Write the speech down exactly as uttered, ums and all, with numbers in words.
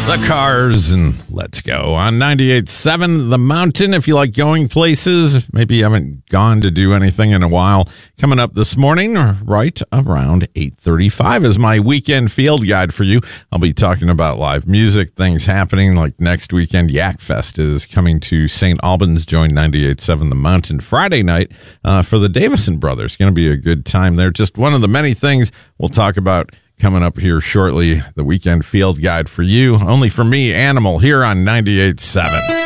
The Cars and Let's Go on ninety-eight point seven The Mountain. If you like going places, maybe you haven't gone to do anything in a while. Coming up this morning, right around eight thirty-five, is my weekend field guide for you. I'll be talking about live music, things happening like next weekend. Yak Fest is coming to Saint Albans. Join ninety-eight point seven The Mountain Friday night uh, for the Davison Brothers. Going to be a good time there. Just one of the many things we'll talk about coming up here shortly. The weekend field guide for you, only for me, Animal, here on ninety-eight point seven.